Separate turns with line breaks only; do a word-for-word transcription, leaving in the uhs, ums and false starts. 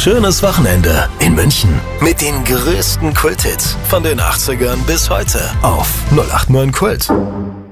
schönes Wochenende in München mit den größten Kulthits von den achtzigern bis heute auf null acht neun Kult.